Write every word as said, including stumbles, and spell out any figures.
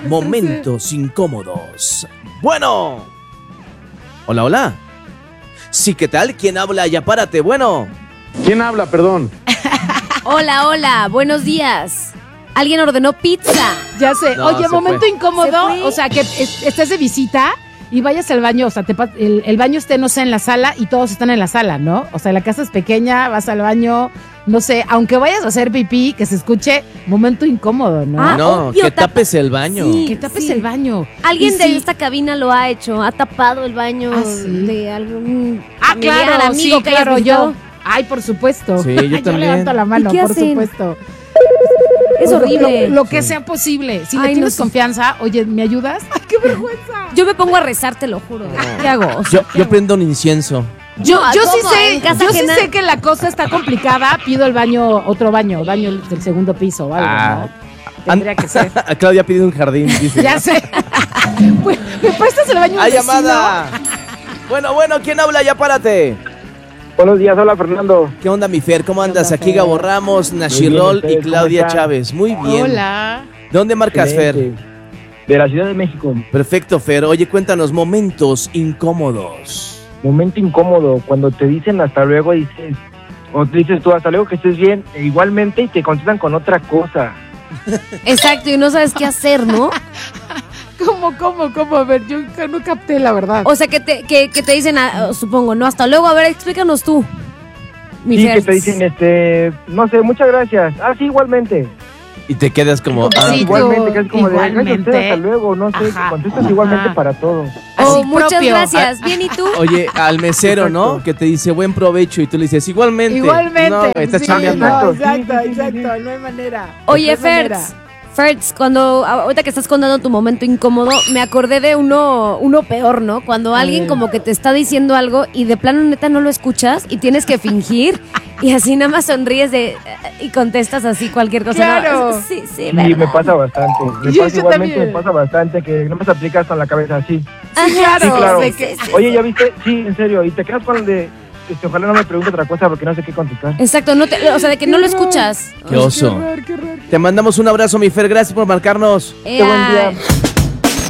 momentos incómodos. Bueno. Hola, hola. Sí, ¿qué tal? ¿Quién habla? Ya párate, bueno. ¿Quién habla? Perdón. Hola, hola, buenos días. ¿Alguien ordenó pizza? Ya sé. No, Oye, se momento fue. incómodo. Se fue. O sea, que es- estés de visita y vayas al baño. O sea, te pa- el, el baño esté, no sé, en la sala y todos están en la sala, ¿no? O sea, la casa es pequeña, vas al baño, no sé, aunque vayas a hacer pipí, que se escuche, momento incómodo, ¿no? Ah, no, obvio, que tapa- tapes el baño. Sí. Que tapes el baño. Alguien Y de sí- esta cabina lo ha hecho, ha tapado el baño Ah, ¿sí? de algún Ah, familiar, claro, amigo sí, que hayas claro, visitado. yo. Ay, por supuesto. Sí, yo también. levanto la mano, ¿Y qué por hacen? supuesto. Es Lo- horrible. Lo, lo que sea posible. Si Ay, le no tienes sé. confianza, oye, ¿me ayudas? Ay, qué vergüenza. Yo me pongo a rezar, te lo juro. ¿Qué hago? O sea, Yo, yo prendo un incienso. Yo, No, yo sí ¿cómo? sé, ¿En casa yo sí ajena? sé que la cosa está complicada. Pido el baño, otro baño, baño del segundo piso o algo, Ah. ¿no? Tendría que ser. A Claudia pide un jardín, dice. Ya sé. Pues, ¿me prestas el baño ¡Hay del vecino? llamada! Bueno, bueno, ¿quién habla? Ya párate. Buenos días, hola Fernando. ¿Qué onda, mi Fer? ¿Cómo andas? onda, Aquí Fer? Gabo Ramos, bien, Nashirol y ¿ustedes cómo Claudia están? Chávez. Muy bien. Hola. ¿De dónde marcas, Fer? Excelente. De la Ciudad de México. Perfecto, Fer. Oye, cuéntanos momentos incómodos. Momento incómodo, cuando te dicen hasta luego, dices, o te dices tú hasta luego que estés bien, e igualmente y te contestan con otra cosa. exacto, y no sabes qué hacer, ¿no? ¿Cómo, cómo, cómo? A ver, yo no capté la verdad. O sea, que te, que, que te dicen, ah, supongo, no, hasta luego, a ver, explícanos tú. Mi Sí, Fer. que te dicen, este, no sé, muchas gracias. Ah, sí, igualmente. Y te quedas como... Sí, ah, tú, igualmente, que es como de, igualmente. gracias a usted, hasta luego, no sé, Ajá, te contestas igualmente ajá. para todo. Oh, Así muchas propio. gracias. Bien, ¿y tú? Oye, al mesero, ¿no? Exacto. Que te dice buen provecho y tú le dices igualmente. Igualmente. No, güey, estás sí, chambeando. no, Exacto, sí, exacto, sí, sí, sí. exacto. No hay manera. Oye, No hay manera. Fertz, Fertz, cuando ahorita que estás contando tu momento incómodo, me acordé de uno, uno peor, ¿no? Cuando A alguien ver. como que te está diciendo algo y de plano neta no lo escuchas y tienes que fingir y así nada más sonríes de y contestas así cualquier cosa. Claro. ¿no? Sí, sí, Sí, ¿verdad? me pasa bastante. Me Yo- pasa yo igualmente, también. me pasa bastante que no me aplicas con la cabeza así. Sí, claro. Sí, claro. de que- Oye, ¿ya viste? Sí, en serio. Y te quedas con el de, este, ojalá no me pregunte otra cosa porque no sé qué contestar. Exacto, no te, o sea, de que no lo escuchas. Qué oso. Qué horror, qué horror. Te mandamos un abrazo, mi Fer. Gracias por marcarnos. Qué buen día. Ea.